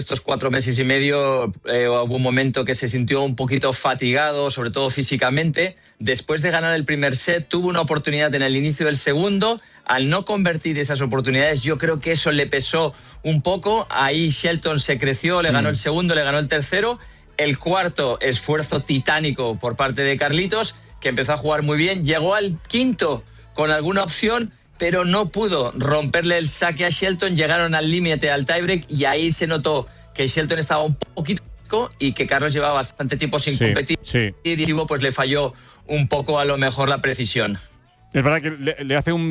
estos 4 meses y medio hubo un momento que se sintió un poquito fatigado, sobre todo físicamente. Después de ganar el primer set, tuvo una oportunidad en el inicio del segundo. Al no convertir esas oportunidades, yo creo que eso le pesó un poco. Ahí Shelton se creció, le ganó el segundo, le ganó el tercero. El cuarto, esfuerzo titánico por parte de Carlitos, que empezó a jugar muy bien. Llegó al quinto con alguna opción, pero no pudo romperle el saque a Shelton. Llegaron al límite, al tiebreak, y ahí se notó que Shelton estaba un poquito y que Carlos llevaba bastante tiempo sin competir. Y pues le falló un poco a lo mejor la precisión. Es verdad que le hace un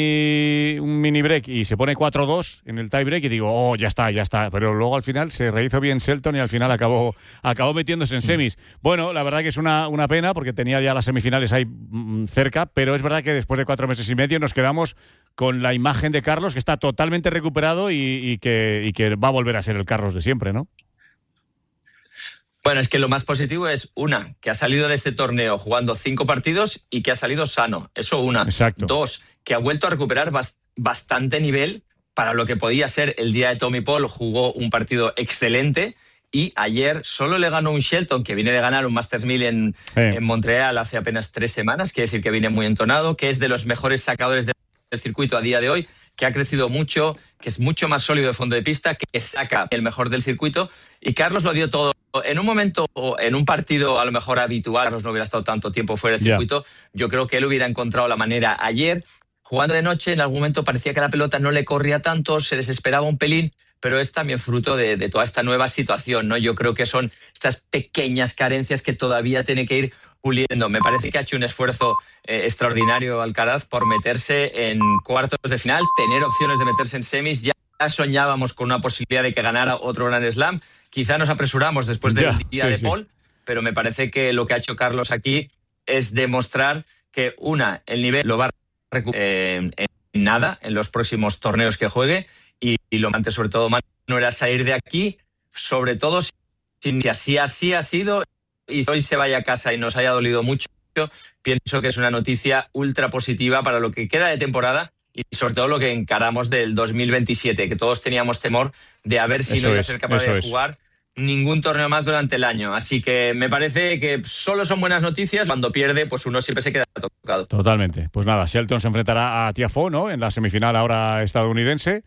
mini break y se pone 4-2 en el tie break y digo, ya está. Pero luego al final se rehizo bien Shelton y al final acabó metiéndose en semis. Bueno, la verdad que es una pena porque tenía ya las semifinales ahí cerca, pero es verdad que después de 4 meses y medio nos quedamos con la imagen de Carlos, que está totalmente recuperado y que va a volver a ser el Carlos de siempre, ¿no? Bueno, es que lo más positivo es, que ha salido de este torneo jugando 5 partidos y que ha salido sano. Eso una. Exacto. 2, que ha vuelto a recuperar bastante nivel para lo que podía ser el día de Tommy Paul. Jugó un partido excelente y ayer solo le ganó un Shelton, que viene de ganar un Masters 1000 en Montreal hace apenas 3 semanas, quiere decir que viene muy entonado, que es de los mejores sacadores del circuito a día de hoy, que ha crecido mucho, que es mucho más sólido de fondo de pista, que saca el mejor del circuito. Y Carlos lo dio todo. En un momento, en un partido a lo mejor habitual, Carlos no hubiera estado tanto tiempo fuera del circuito. Yo creo que él hubiera encontrado la manera. Ayer, jugando de noche, en algún momento parecía que la pelota no le corría tanto, se desesperaba un pelín, pero es también fruto de toda esta nueva situación, ¿no? Yo creo que son estas pequeñas carencias que todavía tiene que ir puliendo. Me parece que ha hecho un esfuerzo extraordinario Alcaraz por meterse en cuartos de final, tener opciones de meterse en semis. Ya soñábamos con una posibilidad de que ganara otro Grand Slam. Quizá nos apresuramos después del día de Paul, pero me parece que lo que ha hecho Carlos aquí es demostrar que, el nivel lo va a recuperar en nada en los próximos torneos que juegue, y lo que antes, sobre todo, Manu, era salir de aquí, sobre todo si así ha sido, y hoy se vaya a casa y nos haya dolido mucho. Pienso que es una noticia ultra positiva para lo que queda de temporada y sobre todo lo que encaramos del 2027, que todos teníamos temor de a ver si no iba a ser capaz de jugar ningún torneo más durante el año. Así que me parece que solo son buenas noticias. Cuando pierde, pues uno siempre se queda tocado. Totalmente. Pues nada, Shelton se enfrentará a Tiafoe, ¿no?, en la semifinal ahora estadounidense.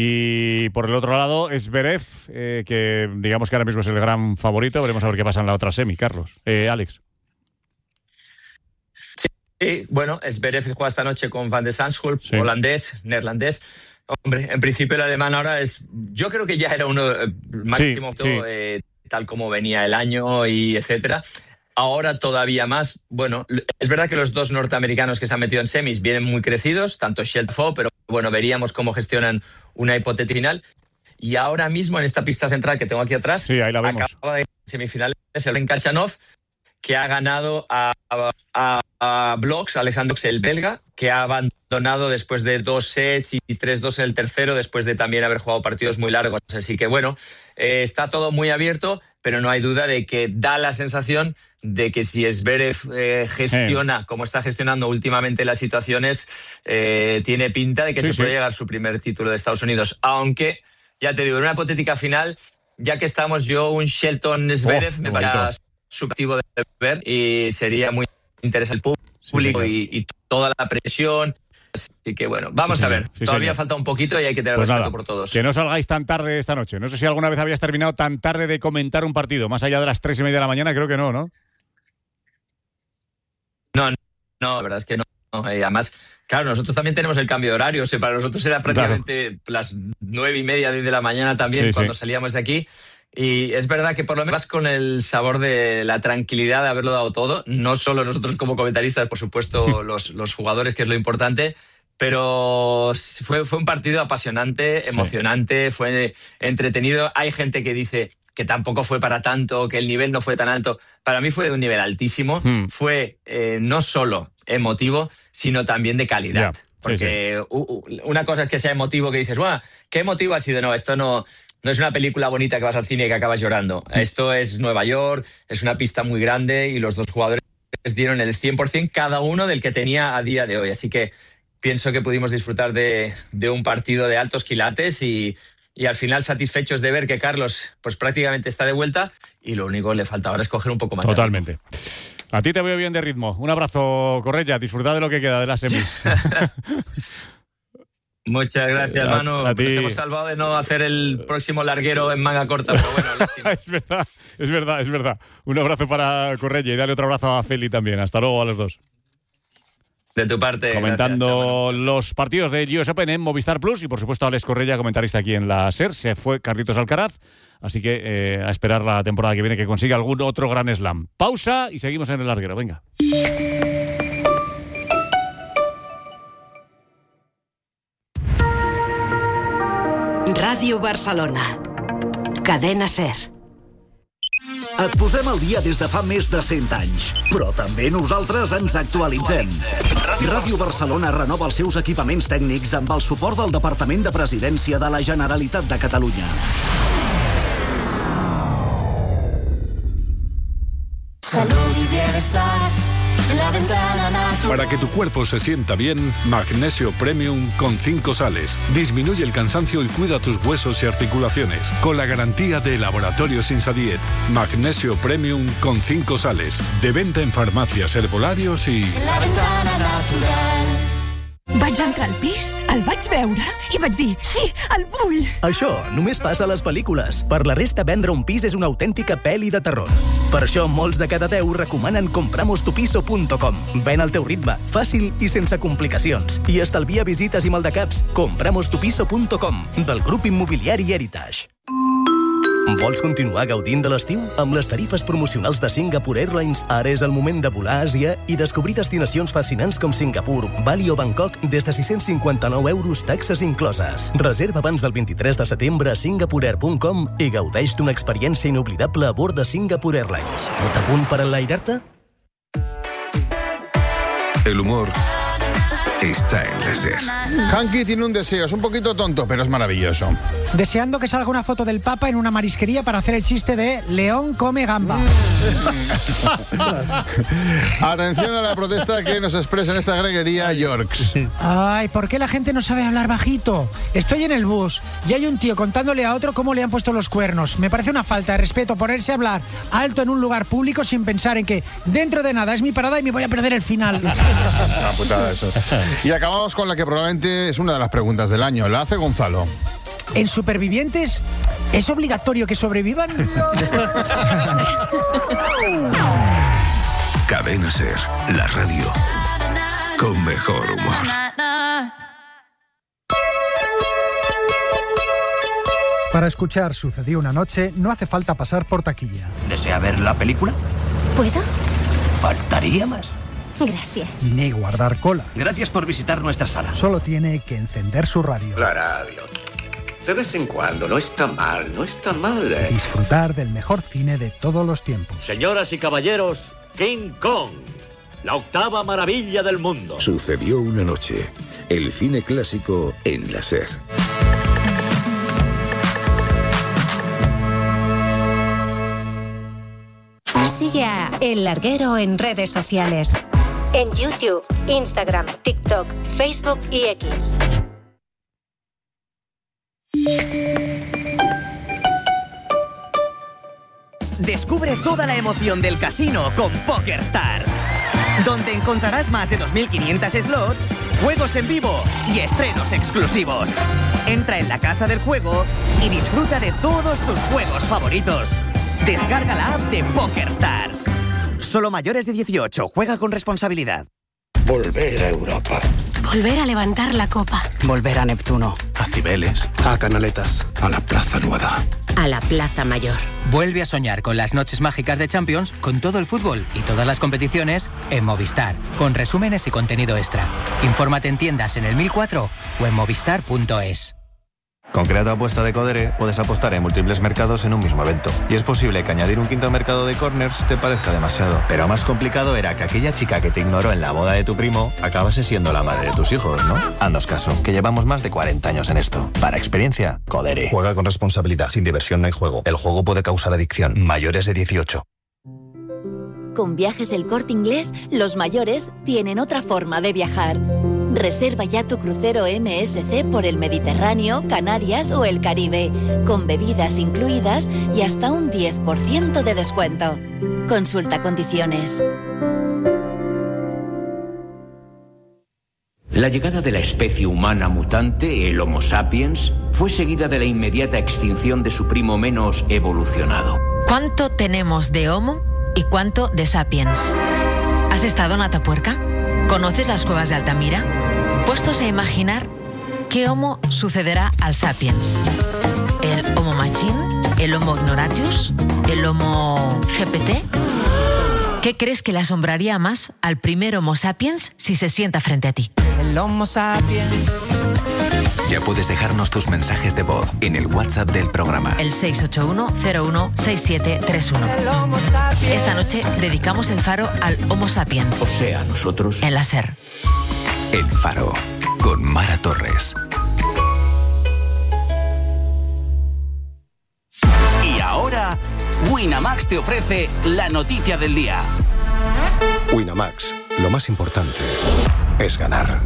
Y por el otro lado, Zverev, que digamos que ahora mismo es el gran favorito. Veremos a ver qué pasa en la otra semi, Carlos. Alex. Sí, bueno, Zverev juega esta noche con Van de Zandschulp, neerlandés. Hombre, en principio el alemán ahora yo creo que ya era uno máximo, tal como venía el año y etcétera. Ahora todavía más. Bueno, es verdad que los dos norteamericanos que se han metido en semis vienen muy crecidos, tanto Shelton, pero bueno, veríamos cómo gestionan una hipotética final. Y ahora mismo en esta pista central que tengo aquí atrás, ahí la vemos. Acaba de semifinales el Kachanov, que ha ganado a Blox, Alexander Blox, el belga, que ha abandonado después de 2 sets y 3-2 en el tercero, después de también haber jugado partidos muy largos. Así que bueno, está todo muy abierto, pero no hay duda de que da la sensación de que si Zverev gestiona como está gestionando últimamente las situaciones, tiene pinta de que se puede llegar su primer título de Estados Unidos. Aunque, ya te digo, en una hipotética final, ya que estamos, yo un Shelton-Zverev me parece subjetivo de ver y sería muy interesante el público y toda la presión. Así que bueno, vamos a ver. Todavía falta un poquito y hay que tener respeto por todos. Que no salgáis tan tarde esta noche. No sé si alguna vez habías terminado tan tarde de comentar un partido, más allá de las 3:30 de la mañana, creo que no, ¿no? No, la verdad es que no. Además, claro, nosotros también tenemos el cambio de horario. O sea, para nosotros era prácticamente las 9:30, 10 de la mañana también cuando salíamos de aquí. Y es verdad que por lo menos con el sabor de la tranquilidad de haberlo dado todo, no solo nosotros como comentaristas, por supuesto los jugadores, que es lo importante, pero fue un partido apasionante, emocionante, fue entretenido. Hay gente que dice que tampoco fue para tanto, que el nivel no fue tan alto. Para mí fue de un nivel altísimo, fue no solo emotivo, sino también de calidad. Porque una cosa es que sea emotivo, que dices, ¡guau! ¿Qué emotivo ha sido? No, esto no es una película bonita que vas al cine y que acabas llorando. Esto es Nueva York, es una pista muy grande y los dos jugadores dieron el 100% cada uno del que tenía a día de hoy. Así que pienso que pudimos disfrutar de un partido de altos quilates y y al final satisfechos de ver que Carlos pues prácticamente está de vuelta y lo único que le falta ahora es coger un poco más. Totalmente. A ti te veo bien de ritmo. Un abrazo, Correia. Disfrutad de lo que queda de las semis. Muchas gracias, Manu. A ti. Nos hemos salvado de no hacer el próximo larguero en manga corta, pero bueno, lástima. Es verdad. Un abrazo para Correia y dale otro abrazo a Feli también. Hasta luego a los dos. De tu parte. Comentando los partidos de US Open en Movistar Plus y por supuesto Alex Correia, comentarista aquí en la SER. Se fue Carlitos Alcaraz, así que a esperar la temporada que viene que consiga algún otro gran slam. Pausa y seguimos en el larguero. Venga. Ràdio Barcelona. Cadena SER. Et posem al dia des de fa més de 100 anys, però també nosaltres ens actualitzem. Ràdio Barcelona renova els seus equipaments tècnics amb el suport del Departament de Presidència de la Generalitat de Catalunya. Salud y bienestar. La ventana natural. Para que tu cuerpo se sienta bien, Magnesio Premium con 5 sales. Disminuye el cansancio y cuida tus huesos y articulaciones. Con la garantía de Laboratorios Insadiet. Magnesio Premium con 5 sales. De venta en farmacias, herbolarios y... La ventana natural. Vaig entrar al pis, el vaig veure i vaig dir, sí, el vull! Això només passa a les pel·lícules. Per la resta, vendre un pis és una autèntica pel·li de terror. Per això, molts de cada 10 recomanen compramostupiso.com. Ven al teu ritme, fàcil i sense complicacions. I estalvia visites i maldecaps. Compramostupiso.com, del grup immobiliari Heritage. Vols continuar gaudint de l'estiu? Amb les tarifes promocionals de Singapore Airlines, ara és el moment de volar a Àsia i descobrir destinacions fascinants com Singapur, Bali o Bangkok des de 659 euros, taxes incloses. Reserva abans del 23 de setembre a singaporeair.com i gaudeix d'una experiència inoblidable a bord de Singapore Airlines. Tot a punt per enlairar-te? El humor está en la SER. Hanky tiene un deseo, es un poquito tonto, pero es maravilloso. Deseando que salga una foto del Papa en una marisquería para hacer el chiste de León come gamba. Atención a la protesta que nos expresa en esta greguería Yorks. Ay, ¿por qué la gente no sabe hablar bajito? Estoy en el bus y hay un tío contándole a otro cómo le han puesto los cuernos. Me parece una falta de respeto ponerse a hablar alto en un lugar público sin pensar en que dentro de nada es mi parada y me voy a perder el final. Una putada eso. Y acabamos con la que probablemente es una de las preguntas del año. La hace Gonzalo. ¿En Supervivientes es obligatorio que sobrevivan? Cadena SER, la radio con mejor humor. Para escuchar Sucedió una noche no hace falta pasar por taquilla. ¿Desea ver la película? ¿Puedo? Faltaría más. Gracias. Y ni guardar cola. Gracias por visitar nuestra sala. Solo tiene que encender su radio. La radio. De vez en cuando, no está mal, no está mal. Disfrutar del mejor cine de todos los tiempos. Señoras y caballeros, King Kong, la octava maravilla del mundo. Sucedió una noche. El cine clásico en la SER. Sigue a El Larguero en redes sociales. En YouTube, Instagram, TikTok, Facebook y X. Descubre toda la emoción del casino con PokerStars, donde encontrarás más de 2.500 slots, juegos en vivo y estrenos exclusivos. Entra en la casa del juego y disfruta de todos tus juegos favoritos. Descarga la app de PokerStars. Solo mayores de 18. Juega con responsabilidad. Volver a Europa. Volver a levantar la copa. Volver a Neptuno. A Cibeles. A Canaletas. A la Plaza Nueva. A la Plaza Mayor. Vuelve a soñar con las noches mágicas de Champions, con todo el fútbol y todas las competiciones en Movistar, con resúmenes y contenido extra. Infórmate en tiendas en el 1004 o en movistar.es. Con Creato Apuesta de Codere puedes apostar en múltiples mercados en un mismo evento. Y es posible que añadir un quinto mercado de corners te parezca demasiado. Pero más complicado era que aquella chica que te ignoró en la boda de tu primo acabase siendo la madre de tus hijos, ¿no? Haznos caso, que llevamos más de 40 años en esto. Para experiencia, Codere. Juega con responsabilidad. Sin diversión no hay juego. El juego puede causar adicción. Mayores de 18. Con Viajes El Corte Inglés, los mayores tienen otra forma de viajar. Reserva ya tu crucero MSC por el Mediterráneo, Canarias o el Caribe, con bebidas incluidas y hasta un 10% de descuento. Consulta condiciones. La llegada de la especie humana mutante, el Homo sapiens, fue seguida de la inmediata extinción de su primo menos evolucionado. ¿Cuánto tenemos de Homo y cuánto de Sapiens? ¿Has estado en Atapuerca? ¿Conoces las cuevas de Altamira? Puestos a imaginar qué Homo sucederá al Sapiens. ¿El Homo Machine? ¿El Homo Ignoratius? ¿El Homo GPT? ¿Qué crees que le asombraría más al primer Homo Sapiens si se sienta frente a ti? El Homo Sapiens. Ya puedes dejarnos tus mensajes de voz en el WhatsApp del programa. El 681-016731. Esta noche dedicamos el Faro al Homo Sapiens. O sea, nosotros. En la SER. El Faro, con Mara Torres. Y ahora, Winamax te ofrece la noticia del día. Winamax, lo más importante es ganar.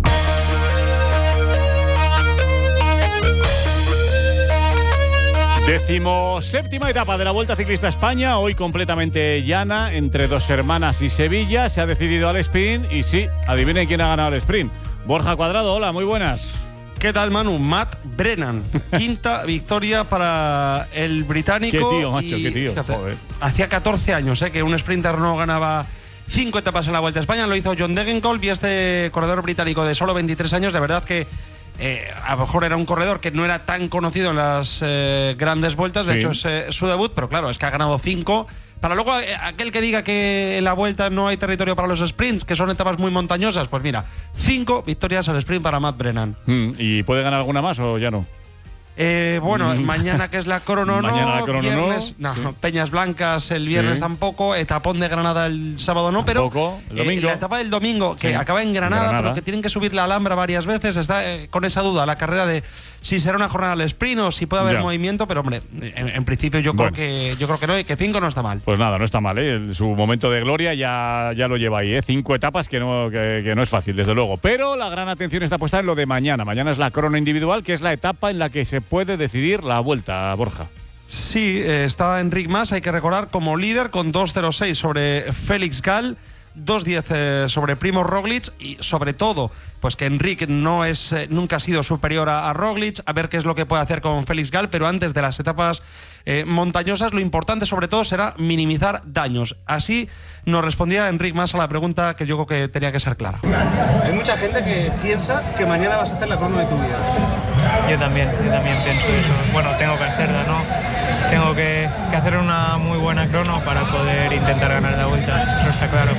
Decimoséptima etapa de la Vuelta Ciclista a España, hoy completamente llana, entre Dos Hermanas y Sevilla. Se ha decidido al sprint y sí, adivinen quién ha ganado el sprint. Borja Cuadrado, hola, muy buenas. ¿Qué tal, Manu? Matt Brennan. Quinta victoria para el británico. Qué tío, macho, qué tío. Fíjate, joder. hacía 14 años que un sprinter no ganaba 5 etapas en la Vuelta a España. Lo hizo John Degenkolb y este corredor británico de solo 23 años, de verdad que a lo mejor era un corredor que no era tan conocido en las grandes vueltas. De hecho, es su debut, pero claro, es que ha ganado 5. Para luego aquel que diga que en la Vuelta no hay territorio para los sprints, que son etapas muy montañosas, pues mira, 5 victorias al sprint para Matt Brennan. ¿Y puede ganar alguna más o ya no? Bueno, mañana que es la Crono, mañana la Crono viernes, no, sí. Peñas Blancas el viernes tampoco, etapón de Granada el sábado no, tampoco, pero el domingo. La etapa del domingo, que acaba en Granada, pero que tienen que subir la Alhambra varias veces, está con esa duda la carrera de si será una jornada al sprint o si puede haber movimiento, pero hombre, en principio yo creo que no, y que 5 no está mal. Pues nada, no está mal, su momento de gloria ya lo lleva ahí, 5 etapas que no es fácil, desde luego, pero la gran atención está puesta en lo de mañana. Mañana es la Crono individual, que es la etapa en la que se puede decidir la Vuelta, Borja. Sí, está Enric Mas, hay que recordar, como líder con 2.06 sobre Félix Gall, 2.10 sobre Primo Roglic, y sobre todo pues que Enric nunca ha sido superior a Roglic, a ver qué es lo que puede hacer con Félix Gall, pero antes de las etapas montañosas lo importante sobre todo será minimizar daños. Así nos respondía Enric Mas a la pregunta que yo creo que tenía que ser clara. Hay mucha gente que piensa que mañana vas a hacer la crono de tu vida. Yo también pienso eso. Bueno, tengo que hacerla, ¿no? Tengo que hacer una muy buena crono para poder intentar ganar la Vuelta, eso está claro.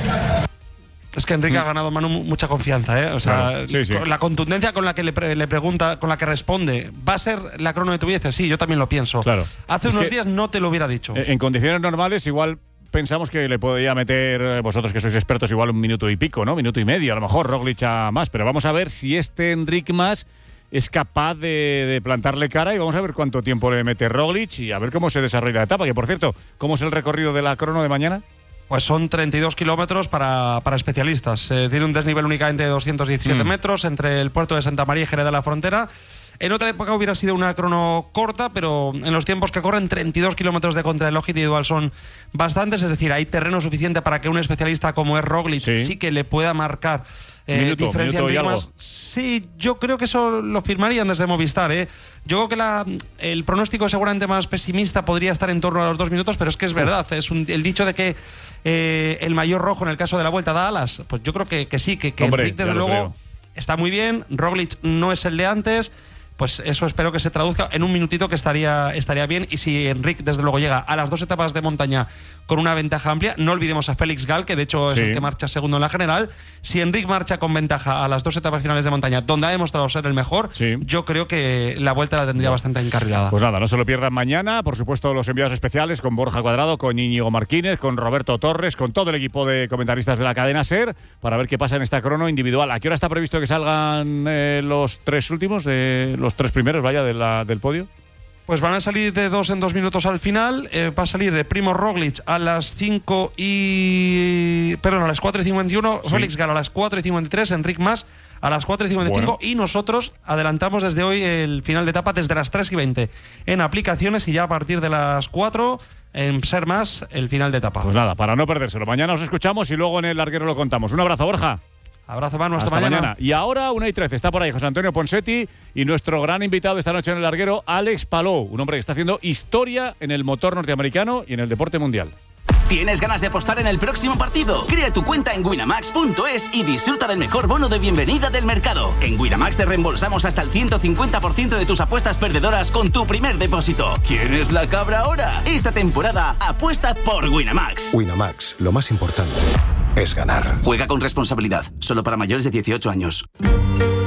Es que Enrique ha ganado, Manu, mucha confianza, O sea, claro, sí. La contundencia con la que le pregunta, con la que responde, ¿va a ser la crono de tu vida? Sí, yo también lo pienso. Claro. Hace unos días no te lo hubiera dicho. En condiciones normales igual pensamos que le podía meter, vosotros que sois expertos, igual 1 minuto y pico, ¿no? 1 minuto y medio, a lo mejor Roglic a más, pero vamos a ver si este Enric Mas es capaz de plantarle cara y vamos a ver cuánto tiempo le mete Roglic y a ver cómo se desarrolla la etapa, que por cierto, ¿cómo es el recorrido de la crono de mañana? Pues son 32 kilómetros para especialistas. Tiene un desnivel únicamente de 217 metros entre el puerto de Santa María y Jerez de la Frontera. En otra época hubiera sido una crono corta, pero en los tiempos que corren 32 kilómetros de contrarreloj individual son bastantes, es decir, hay terreno suficiente para que un especialista como es Roglic sí que le pueda marcar diferencia en ritmos. Sí, yo creo que eso lo firmarían desde Movistar. Yo creo que el pronóstico seguramente más pesimista podría estar en torno a los 2 minutos, pero es que es verdad. Es el dicho de que el mayor rojo en el caso de la Vuelta da alas. Pues yo creo que sí, que Enric desde luego está muy bien. Roglic no es el de antes. Pues eso espero que se traduzca en un minutito, que estaría bien. Y si Enric desde luego llega a las 2 etapas de montaña con una ventaja amplia, no olvidemos a Félix Gall, que de hecho es el que marcha segundo en la general. Si Enric marcha con ventaja a las 2 etapas finales de montaña, donde ha demostrado ser el mejor, yo creo que la Vuelta la tendría bastante encarrilada. Pues nada, no se lo pierdan mañana. Por supuesto, los enviados especiales con Borja Cuadrado, con Íñigo Martínez, con Roberto Torres, con todo el equipo de comentaristas de la cadena SER, para ver qué pasa en esta crono individual. ¿A qué hora está previsto que salgan los 3 últimos, los 3 primeros, del podio? Pues van a salir de 2 en 2 minutos al final. Va a salir Primo Roglic a las 4:51. Sí. Félix Gala a las 4:53. Enric Mas a las 4:55. Bueno. Y nosotros adelantamos desde hoy el final de etapa desde las 3:20 en aplicaciones, y ya a partir de las 4 en Ser Más el final de etapa. Pues nada, para no perdérselo. Mañana os escuchamos y luego en el larguero lo contamos. Un abrazo, Borja. Abrazo, Manu, hasta mañana. Y ahora, 1:13, está por ahí José Antonio Ponsetti y nuestro gran invitado esta noche en el larguero, Alex Palou, un hombre que está haciendo historia en el motor norteamericano y en el deporte mundial. ¿Tienes ganas de apostar en el próximo partido? Crea tu cuenta en Winamax.es y disfruta del mejor bono de bienvenida del mercado. En Winamax te reembolsamos hasta el 150% de tus apuestas perdedoras con tu primer depósito. ¿Quieres la cabra ahora? Esta temporada apuesta por Winamax. Winamax, lo más importante es ganar. Juega con responsabilidad, solo para mayores de 18 años.